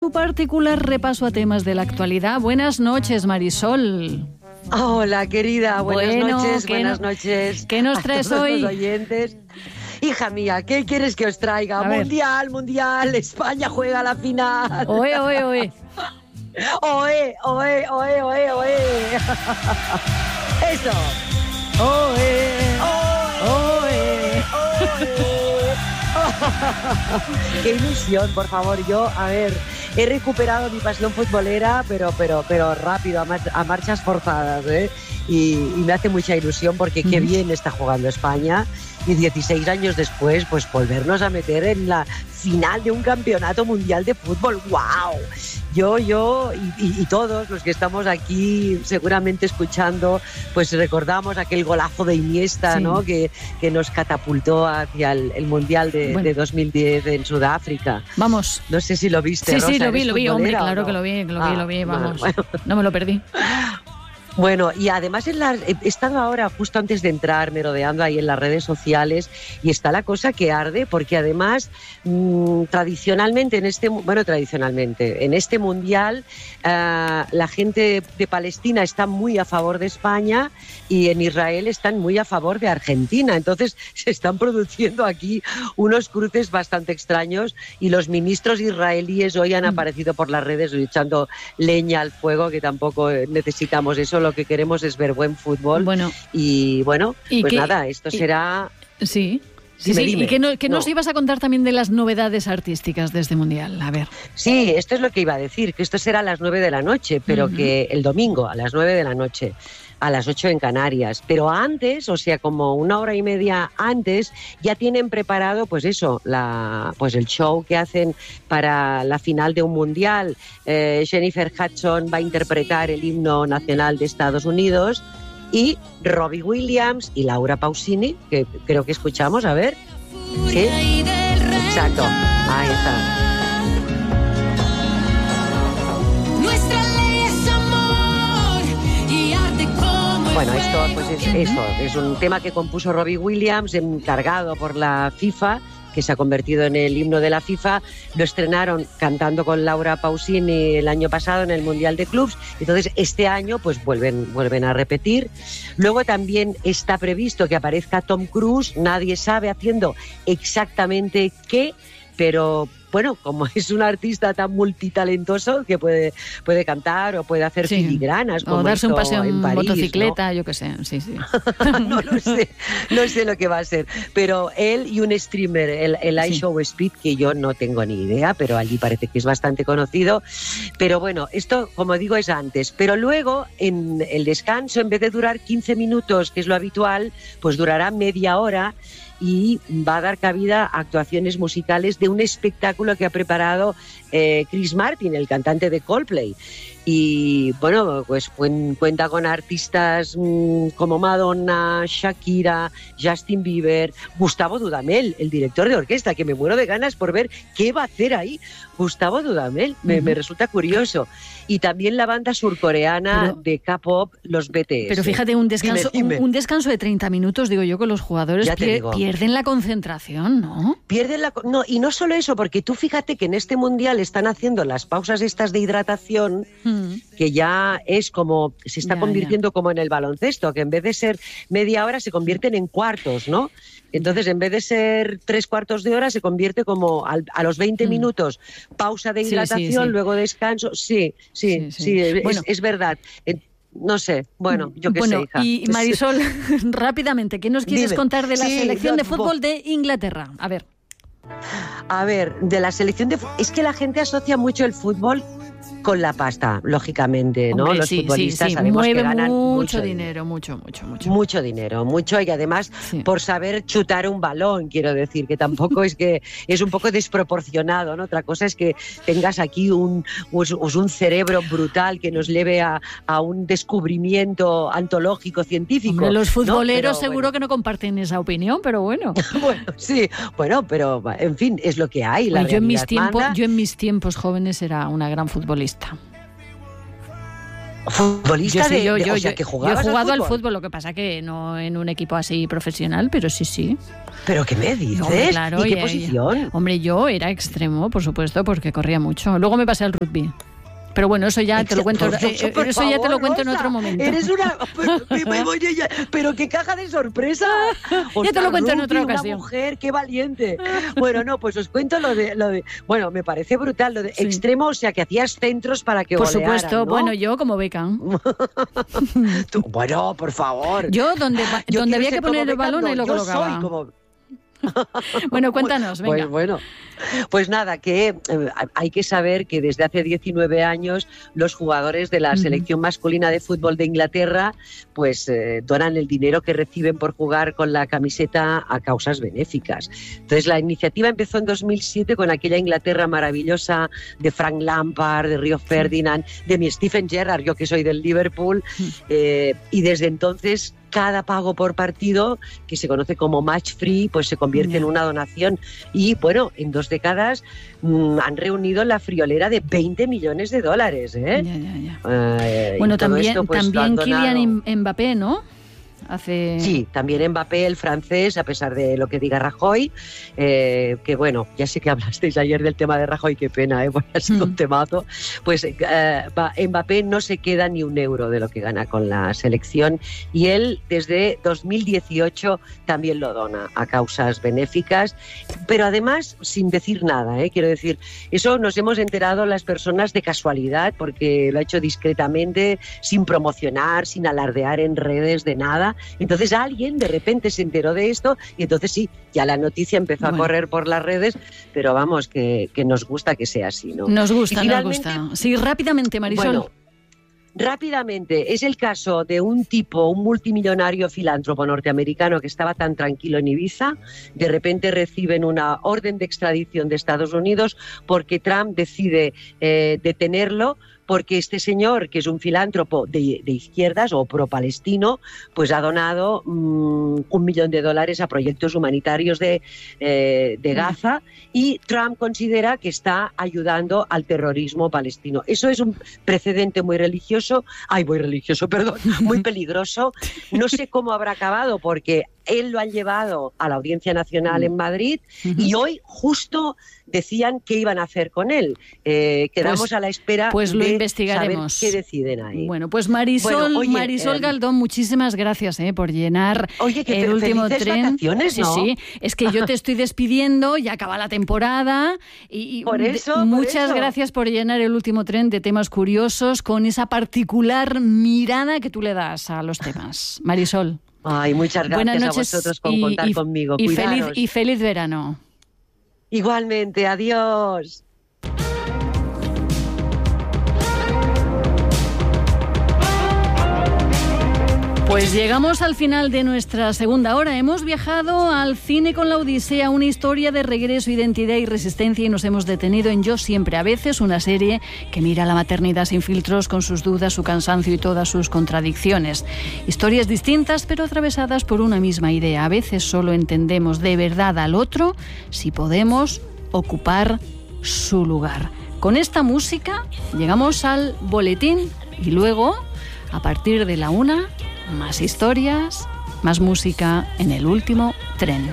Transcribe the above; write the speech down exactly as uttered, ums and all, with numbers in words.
su particular repaso a temas de la actualidad. Buenas noches, Marisol. Hola, querida. Buenas bueno, noches, buenas no, noches. ¿Qué nos traes a todos hoy? Los oyentes. Hija mía, ¿qué quieres que os traiga? A Mundial, ver. mundial, España juega la final. Oe, oe, oe. Oe, oe, oe, oe, oe. Eso. Oe, Oe, oe. Qué ilusión, por favor. Yo, a ver, he recuperado mi pasión futbolera, pero, pero, pero rápido, a, mar- a marchas forzadas, ¿eh? Y, y me hace mucha ilusión porque qué bien está jugando España. Y dieciséis años después, pues volvernos a meter en la final de un campeonato mundial de fútbol. ¡Wow! Yo, yo y, y, y todos los que estamos aquí seguramente escuchando, pues recordamos aquel golazo de Iniesta, sí, ¿no? Que, que nos catapultó hacia el, el Mundial de, bueno. de dos mil diez en Sudáfrica. Vamos. No sé si lo viste, Sí, Rosa, sí, lo vi, lo vi, hombre, claro no? que lo vi, lo vi, ah, lo vi, vamos. Bueno, bueno. No me lo perdí. Bueno, y además en la, he estado ahora, justo antes de entrar, merodeando ahí en las redes sociales, y está la cosa que arde, porque además, mmm, tradicionalmente, en este, bueno, tradicionalmente, en este mundial, uh, la gente de Palestina está muy a favor de España y en Israel están muy a favor de Argentina. Entonces se están produciendo aquí unos cruces bastante extraños y los ministros israelíes hoy han aparecido por las redes echando leña al fuego, que tampoco necesitamos eso. Lo que queremos es ver buen fútbol. Bueno, y bueno, ¿y pues qué, nada, esto y, será... Sí, sí, dime, sí. dime. ¿Y qué, no, qué no. nos ibas a contar también de las novedades artísticas de este mundial? A ver. Sí, esto es lo que iba a decir, que esto será a las nueve de la noche, pero uh-huh. que el domingo a las nueve de la noche, a las ocho en Canarias. Pero antes, o sea, como una hora y media antes, ya tienen preparado, pues eso, la, pues el show que hacen para la final de un mundial. Eh, Jennifer Hudson va a interpretar el himno nacional de Estados Unidos y Robbie Williams y Laura Pausini, que creo que escuchamos, a ver. ¿Sí? Exacto, ahí está. Bueno, esto pues es eso, es un tema que compuso Robbie Williams, encargado por la FIFA, que se ha convertido en el himno de la FIFA. Lo estrenaron cantando con Laura Pausini el año pasado en el Mundial de Clubs. Entonces este año pues vuelven, vuelven a repetir. Luego también está previsto que aparezca Tom Cruise, nadie sabe haciendo exactamente qué, pero bueno, como es un artista tan multitalentoso que puede, puede cantar o puede hacer sí. filigranas. Como o darse un paseo en París, motocicleta, ¿no? Yo qué sé, sí, sí. no lo sé, no sé lo que va a ser. Pero él y un streamer, el, el sí. iShow Speed, que yo no tengo ni idea, pero allí parece que es bastante conocido. Pero bueno, esto, como digo, es antes. Pero luego, en el descanso, en vez de durar quince minutos, que es lo habitual, pues durará media hora y va a dar cabida a actuaciones musicales de un espectáculo que ha preparado eh, Chris Martin, el cantante de Coldplay. Y bueno, pues cuenta con artistas mmm, como Madonna, Shakira, Justin Bieber, Gustavo Dudamel, el director de orquesta, que me muero de ganas por ver qué va a hacer ahí Gustavo Dudamel, me, uh-huh. me resulta curioso. Y también la banda surcoreana pero, de K-pop, los B T S. Pero fíjate, un descanso, dime, dime. Un, un descanso de treinta minutos, digo yo, que los jugadores pier, pierden la concentración, ¿no? Pierden la... No, y no solo eso, porque tú fíjate que en este mundial están haciendo las pausas estas de hidratación, mm. que ya es como, se está ya, convirtiendo ya. como en el baloncesto, que en vez de ser media hora se convierten en cuartos, ¿no? Entonces, en vez de ser tres cuartos de hora, se convierte como al, a los veinte mm. minutos, pausa de hidratación, sí, sí, sí. luego descanso. Sí, sí, sí, sí, sí es, bueno. es verdad. No sé, bueno, yo qué bueno, sé, hija. Y Marisol, rápidamente, ¿qué nos quieres Dime. contar de la sí, selección yo, de fútbol de Inglaterra? A ver. A ver, de la selección de es que la gente asocia mucho el fútbol con la pasta, lógicamente, ¿no? Hombre, Los sí, futbolistas sí, sí. sabemos Mueve que ganan mucho, mucho dinero, mucho, mucho, mucho. Mucho dinero, mucho, y además sí. por saber chutar un balón, quiero decir, que tampoco es que es un poco desproporcionado, ¿no? Otra cosa es que tengas aquí un, un cerebro brutal que nos lleve a, a un descubrimiento antológico, científico. Hombre, los futboleros ¿no? Pero, seguro bueno. que no comparten esa opinión, pero bueno. bueno, sí, bueno, pero en fin, es lo que hay. La bueno, yo, en mis tiempos, manda. yo en mis tiempos jóvenes era una gran futbolista. Futbolista yo, de, yo, de yo, o sea, yo, que jugabas yo he jugado al al fútbol. fútbol, lo que pasa que no en un equipo así profesional, pero sí, sí. ¿Pero qué me dices? Hombre, claro, ¿Y qué y, posición? Y, hombre, yo era extremo, por supuesto, porque corría mucho. Luego me pasé al rugby. Pero bueno, eso ya te lo cuento, por, eh, por eso favor, ya te lo cuento Rosa, en otro momento. Eres una, pero, pero, ya, pero qué caja de sorpresa. O ya sea, te lo cuento rugby, en otra ocasión. Una mujer, qué valiente. Bueno, no, pues os cuento lo de, lo de, bueno, me parece brutal lo de sí. extremo, o sea, que hacías centros para que por golearan, supuesto, ¿no? bueno, yo como Beckham. Tú, bueno, por favor. Yo donde, yo donde había que poner el balón no, y lo yo colocaba. Soy como... Bueno, cuéntanos, venga. Pues bueno, pues nada, que eh, hay que saber que desde hace diecinueve años los jugadores de la selección masculina de fútbol de Inglaterra pues eh, donan el dinero que reciben por jugar con la camiseta a causas benéficas. Entonces la iniciativa empezó en dos mil siete con aquella Inglaterra maravillosa de Frank Lampard, de Rio Ferdinand, de mi Steven Gerrard, yo que soy del Liverpool, eh, y desde entonces cada pago por partido, que se conoce como match free, pues se convierte yeah. en una donación. Y bueno, en dos décadas mmm, han reunido la friolera de veinte millones de dólares. ¿eh? Ya, ya, ya. Eh, bueno, también, esto, pues, también Kylian Mbappé, ¿no? Hace... Sí, también Mbappé, el francés, a pesar de lo que diga Rajoy, eh, que bueno, ya sé que hablasteis ayer del tema de Rajoy, qué pena, ¿eh? Porque ha sido mm. un temazo. Pues eh, Mbappé no se queda ni un euro de lo que gana con la selección y él desde dos mil dieciocho también lo dona a causas benéficas, pero además sin decir nada, ¿eh? Quiero decir, eso nos hemos enterado las personas de casualidad porque lo ha hecho discretamente, sin promocionar, sin alardear en redes de nada. Entonces alguien de repente se enteró de esto y entonces sí, ya la noticia empezó bueno. a correr por las redes, pero vamos, que, que nos gusta que sea así, ¿no? Nos gusta, nos gusta. Sí, rápidamente, Marisol. Bueno, rápidamente, es el caso de un tipo, un multimillonario filántropo norteamericano que estaba tan tranquilo en Ibiza, de repente reciben una orden de extradición de Estados Unidos porque Trump decide eh, detenerlo porque este señor, que es un filántropo de, de izquierdas o pro-palestino, pues ha donado mmm, un millón de dólares a proyectos humanitarios de, eh, de Gaza y Trump considera que está ayudando al terrorismo palestino. Eso es un precedente muy religioso, ay, muy religioso, perdón, muy peligroso. No sé cómo habrá acabado porque él lo han llevado a la Audiencia Nacional en Madrid uh-huh. y hoy justo decían qué iban a hacer con él. Eh, quedamos pues, a la espera pues lo de investigaremos. saber qué deciden ahí. Bueno, pues Marisol, bueno, oye, Marisol eh, Galdón, muchísimas gracias eh, por llenar oye, que el último tren. Vacaciones, ¿no? Sí, sí, es que yo te estoy despidiendo, ya acaba la temporada y, y por eso, muchas por eso. gracias por llenar el último tren de temas curiosos con esa particular mirada que tú le das a los temas. Marisol. Ay, muchas gracias Buenas noches a vosotros por y, contar y, conmigo. Y feliz, y feliz verano. Igualmente, adiós. Pues llegamos al final de nuestra segunda hora. Hemos viajado al cine con la Odisea, una historia de regreso, identidad y resistencia, y nos hemos detenido en Yo siempre a veces, una serie que mira la maternidad sin filtros, con sus dudas, su cansancio y todas sus contradicciones. Historias distintas pero atravesadas por una misma idea. A veces solo entendemos de verdad al otro si podemos ocupar su lugar. Con esta música llegamos al boletín y luego, a partir de la una, más historias, más música en el último tren.